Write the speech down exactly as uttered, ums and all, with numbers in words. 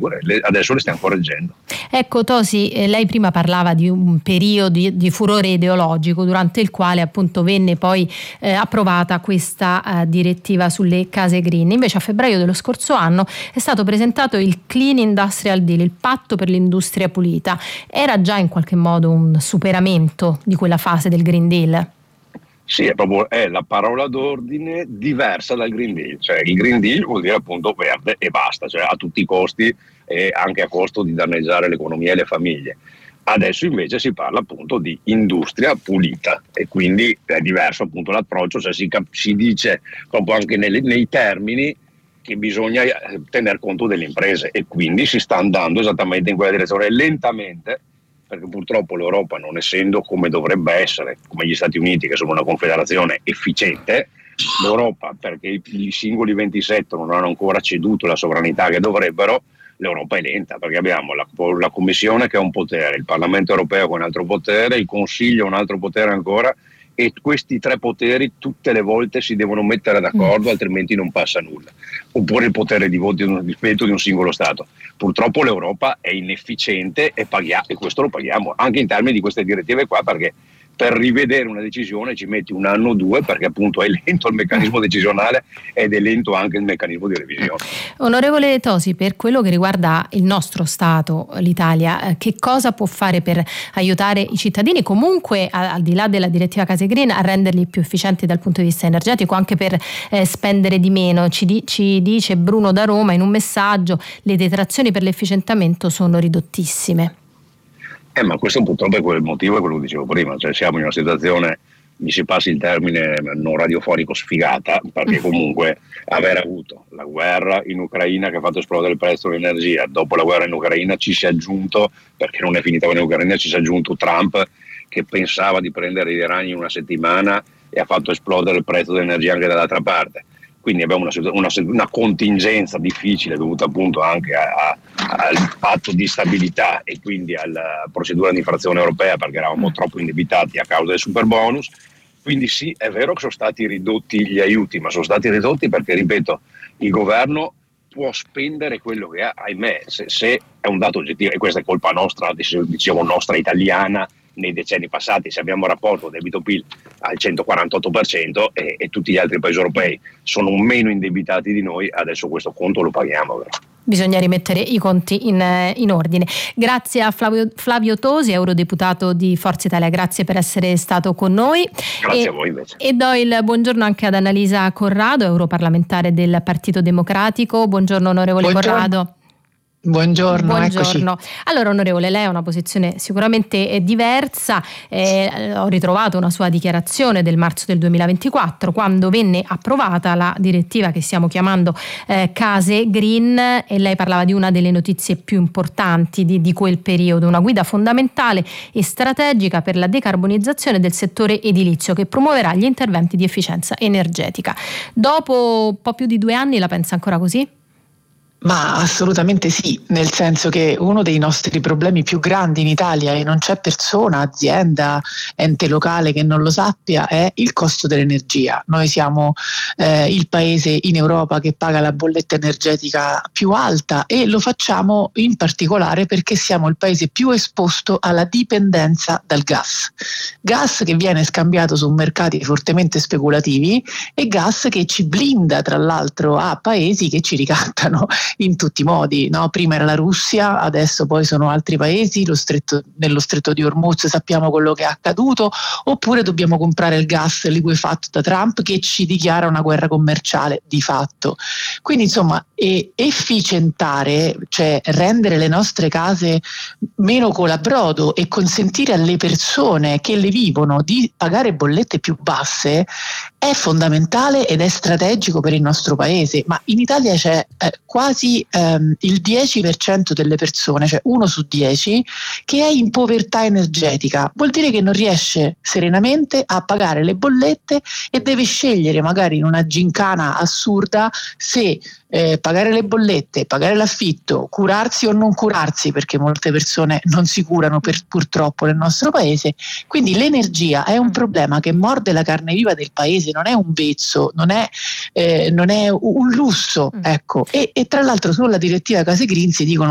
eppure le, adesso le stiamo correggendo. Ecco Tosi, eh, lei prima parlava di un periodo di, di furore ideologico durante il quale appunto venne poi eh, approvata questa eh, direttiva sulle case green. Invece a febbraio dello scorso anno è stato presentato il Clean Industrial Deal, il patto per l'industria pulita. Era già in qualche modo un superamento di quella fase del Green Deal? Sì, è proprio è la parola d'ordine diversa dal Green Deal. Cioè il Green Deal vuol dire appunto verde e basta, cioè a tutti i costi e anche a costo di danneggiare l'economia e le famiglie. Adesso invece si parla appunto di industria pulita e quindi è diverso appunto l'approccio, cioè si, cap- si dice proprio anche nelle, nei termini che bisogna tener conto delle imprese e quindi si sta andando esattamente in quella direzione lentamente, perché purtroppo l'Europa, non essendo come dovrebbe essere, come gli Stati Uniti che sono una confederazione efficiente, l'Europa, perché i, i singoli ventisette non hanno ancora ceduto la sovranità che dovrebbero, l'Europa è lenta, perché abbiamo la, la Commissione che ha un potere, il Parlamento europeo con un altro potere, il Consiglio un altro potere ancora, e questi tre poteri tutte le volte si devono mettere d'accordo, mm. altrimenti non passa nulla. Oppure il potere di voto di rispetto di un singolo Stato. Purtroppo l'Europa è inefficiente e, paghiamo, e questo lo paghiamo anche in termini di queste direttive qua, perché per rivedere una decisione ci metti un anno o due, perché appunto è lento il meccanismo decisionale ed è lento anche il meccanismo di revisione. Onorevole Tosi, per quello che riguarda il nostro Stato, l'Italia, che cosa può fare per aiutare i cittadini comunque, al di là della direttiva Case Green, a renderli più efficienti dal punto di vista energetico, anche per eh, spendere di meno? Ci, di, ci dice Bruno da Roma in un messaggio: le detrazioni per l'efficientamento sono ridottissime. Eh, ma questo purtroppo è quel motivo, è quello che dicevo prima, cioè siamo in una situazione, mi si passi il termine non radiofonico, sfigata, perché comunque aver avuto la guerra in Ucraina che ha fatto esplodere il prezzo dell'energia, dopo la guerra in Ucraina ci si è aggiunto, perché non è finita in Ucraina, ci si è aggiunto Trump che pensava di prendere i ragni in una settimana e ha fatto esplodere il prezzo dell'energia anche dall'altra parte. Quindi abbiamo una, una, una contingenza difficile dovuta appunto anche a, a, al patto di stabilità e quindi alla procedura di infrazione europea, perché eravamo troppo indebitati a causa del super bonus. Quindi sì, è vero che sono stati ridotti gli aiuti, ma sono stati ridotti perché, ripeto, il governo può spendere quello che ha, ahimè, se, se è un dato oggettivo, e questa è colpa nostra, diciamo nostra italiana, nei decenni passati, se abbiamo un rapporto debito-P I L al centoquarantotto per cento e, e tutti gli altri paesi europei sono meno indebitati di noi, adesso questo conto lo paghiamo. Vero? Bisogna rimettere i conti in, in ordine. Grazie a Flavio, Flavio Tosi, eurodeputato di Forza Italia, grazie per essere stato con noi. Grazie e, a voi invece. E do il buongiorno anche ad Annalisa Corrado, europarlamentare del Partito Democratico. Buongiorno onorevole Buongiorno. Corrado. Buongiorno, Buongiorno. Eccoci. Allora onorevole, lei ha una posizione sicuramente diversa, eh, ho ritrovato una sua dichiarazione del marzo del duemilaventiquattro quando venne approvata la direttiva che stiamo chiamando eh, Case Green, e lei parlava di una delle notizie più importanti di, di quel periodo, una guida fondamentale e strategica per la decarbonizzazione del settore edilizio che promuoverà gli interventi di efficienza energetica. Dopo un po' più di due anni la pensa ancora così? Ma assolutamente sì, nel senso che uno dei nostri problemi più grandi in Italia, e non c'è persona, azienda, ente locale che non lo sappia, è il costo dell'energia. Noi siamo eh, il paese in Europa che paga la bolletta energetica più alta, e lo facciamo in particolare perché siamo il paese più esposto alla dipendenza dal gas. Gas che viene scambiato su mercati fortemente speculativi e gas che ci blinda tra l'altro a paesi che ci ricattano in tutti i modi, no? Prima era la Russia, adesso poi sono altri paesi, lo stretto, nello stretto di Hormuz sappiamo quello che è accaduto, oppure dobbiamo comprare il gas liquefatto da Trump che ci dichiara una guerra commerciale di fatto. Quindi insomma e efficientare, cioè rendere le nostre case meno colabrodo e consentire alle persone che le vivono di pagare bollette più basse è fondamentale ed è strategico per il nostro paese. Ma in Italia c'è eh, quasi ehm, il dieci per cento delle persone, cioè uno su dieci, che è in povertà energetica. Vuol dire che non riesce serenamente a pagare le bollette e deve scegliere, magari in una gincana assurda, se eh, pagare le bollette, pagare l'affitto, curarsi o non curarsi, perché molte persone non si curano per, purtroppo nel nostro paese. Quindi l'energia è un problema che morde la carne viva del paese, non è un vezzo, non è, eh, non è un lusso, ecco. E, e tra l'altro sulla direttiva Case Green si dicono